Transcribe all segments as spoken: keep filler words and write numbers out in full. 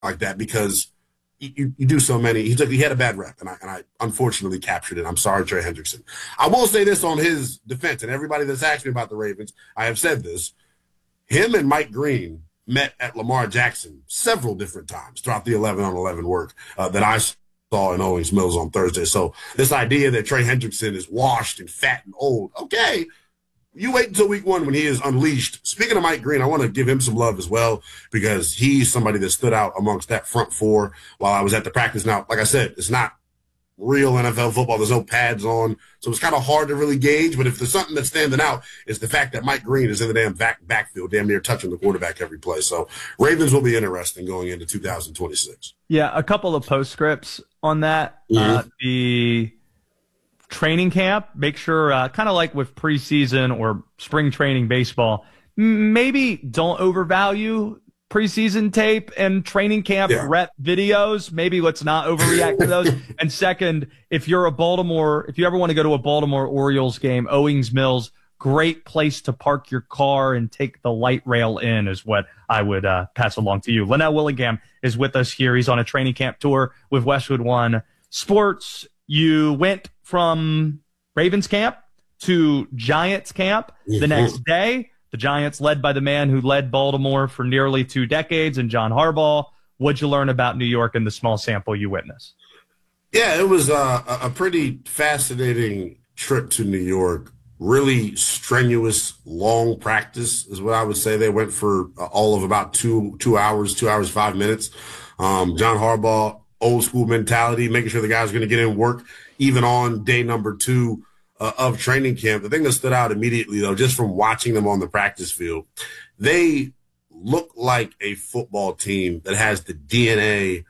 like that because you, you do so many. He took he had a bad rep, and I, and I unfortunately captured it. I'm sorry, Trey Hendrickson. I will say this on his defense, and everybody that's asked me about the Ravens, I have said this. Him and Mike Green met at Lamar Jackson several different times throughout the eleven on eleven work uh, that I saw in Owings Mills on Thursday. So this idea that Trey Hendrickson is washed and fat and old, okay, you wait until week one when he is unleashed. Speaking of Mike Green, I want to give him some love as well because he's somebody that stood out amongst that front four while I was at the practice. Now, like I said, it's not real N F L football. There's no pads on, so it's kind of hard to really gauge. But if there's something that's standing out, it's the fact that Mike Green is in the damn back backfield, damn near touching the quarterback every play. So Ravens will be interesting going into two thousand twenty-six. Yeah, a couple of postscripts on that. Mm-hmm. Uh, the training camp, make sure, uh, kind of like with preseason or spring training baseball, maybe don't overvalue preseason tape and training camp yeah. rep videos. Maybe let's not overreact to those. And second, if you're a Baltimore, if you ever want to go to a Baltimore Orioles game, Owings Mills, great place to park your car and take the light rail in is what I would uh, pass along to you. Linnell Willingham is with us here. He's on a training camp tour with Westwood One Sports. You went from Ravens camp to Giants camp the next day. The Giants led by the man who led Baltimore for nearly two decades, and John Harbaugh. What'd you learn about New York in the small sample you witnessed? Yeah, it was uh, a pretty fascinating trip to New York. Really strenuous, long practice is what I would say. They went for all of about two two hours, two hours, five minutes. Um, John Harbaugh, old school mentality, making sure the guys are going to get in work even on day number two uh, of training camp. The thing that stood out immediately, though, just from watching them on the practice field, they look like a football team that has the D N A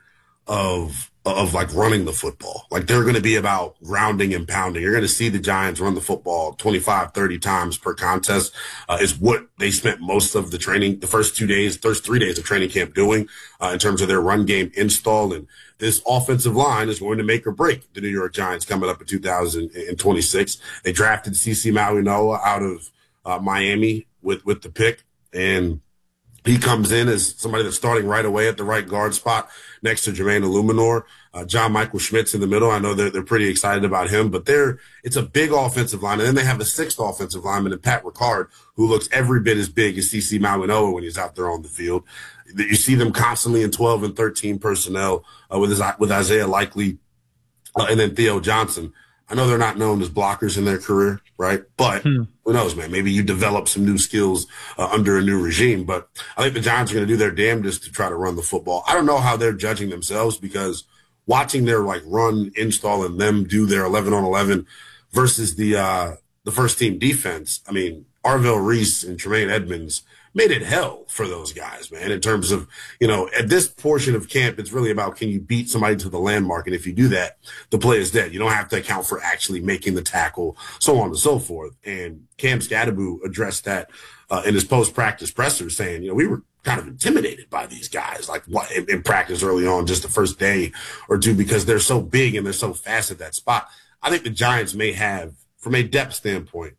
of of like running the football. Like they're going to be about grounding and pounding. You're going to see the Giants run the football twenty-five, thirty times per contest. Uh, is what they spent most of the training, the first two days, first three days of training camp doing uh, in terms of their run game install. And this offensive line is going to make or break the New York Giants coming up in two thousand twenty-six. They drafted CeCe Mauigoa out of uh, Miami with, with the pick, and he comes in as somebody that's starting right away at the right guard spot next to Jermaine Illuminor. Uh, John Michael Schmitz in the middle. I know they're, they're pretty excited about him, but they're, it's a big offensive line. And then they have a sixth offensive lineman in Pat Ricard, who looks every bit as big as CeCe Mauigoa when he's out there on the field. You see them constantly in twelve and thirteen personnel uh, with, his, with Isaiah Likely uh, and then Theo Johnson. I know they're not known as blockers in their career, right? But hmm. who knows, man? Maybe you develop some new skills uh, under a new regime. But I think the Giants are going to do their damnedest to try to run the football. I don't know how they're judging themselves because watching their like run install and them do their eleven on eleven versus the uh, the first team defense. I mean, Arvell Reese and Tremaine Edmonds made it hell for those guys, man, in terms of, you know, at this portion of camp, it's really about can you beat somebody to the landmark? And if you do that, the play is dead. You don't have to account for actually making the tackle, so on and so forth. And Cam Scadaboo addressed that uh, in his post-practice presser saying, you know, we were kind of intimidated by these guys, like what in, in practice early on, just the first day or two, because they're so big and they're so fast at that spot. I think the Giants may have, from a depth standpoint,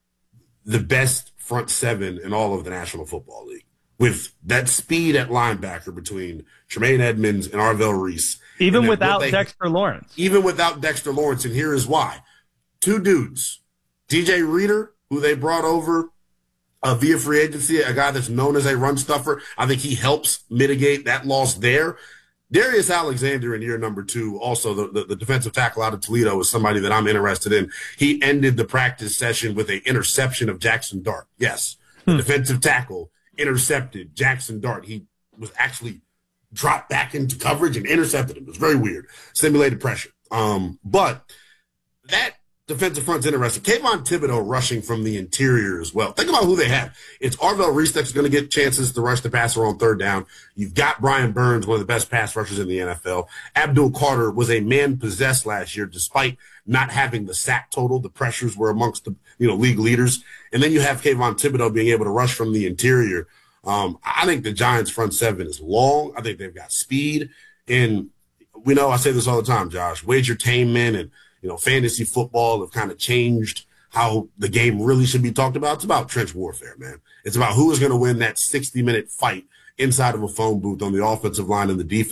the best front seven in all of the National Football League with that speed at linebacker between Tremaine Edmonds and Arvell Reese. Even without they, Dexter Lawrence. Even without Dexter Lawrence. And here is why. Two dudes, D J Reader, who they brought over uh, via free agency, a guy that's known as a run stuffer. I think he helps mitigate that loss there. Darius Alexander in year number two, also the, the, the defensive tackle out of Toledo, is somebody that I'm interested in. He ended the practice session with an interception of Jackson Dart. Yes, the hmm. defensive tackle intercepted Jackson Dart. He was actually dropped back into coverage and intercepted him. It was very weird. Simulated pressure. Um, but that defensive front's interesting. Kayvon Thibodeau rushing from the interior as well. Think about who they have. It's Arvell Reese that's going to get chances to rush the passer on third down. You've got Brian Burns, one of the best pass rushers in the N F L. Abdul Carter was a man possessed last year, despite not having the sack total. The pressures were amongst the you know league leaders. And then you have Kayvon Thibodeau being able to rush from the interior. Um, I think the Giants' front seven is long. I think they've got speed. And we know I say this all the time, Josh, wagertainment and you know, fantasy football have kind of changed how the game really should be talked about. It's about trench warfare, man. It's about who is going to win that sixty-minute fight inside of a phone booth on the offensive line and the defense.